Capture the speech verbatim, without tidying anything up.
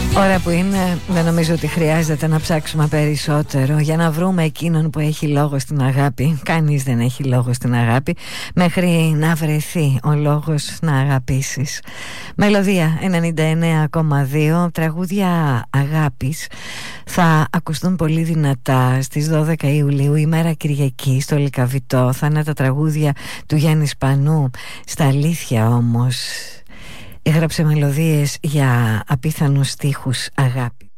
Ώρα που είναι, δεν νομίζω ότι χρειάζεται να ψάξουμε περισσότερο για να βρούμε εκείνον που έχει λόγο στην αγάπη. Κανείς δεν έχει λόγο στην αγάπη μέχρι να βρεθεί ο λόγος να αγαπήσεις. Μελωδία ενενήντα εννέα κόμμα δύο, τραγούδια αγάπης θα ακουστούν πολύ δυνατά στις δώδεκα Ιουλίου, ημέρα Κυριακή, στο Λυκαβητό. Θα είναι τα τραγούδια του Γιάννη Σπανού. Στα αλήθεια όμως, έγραψε μελωδίες για απίθανους στίχους αγάπη.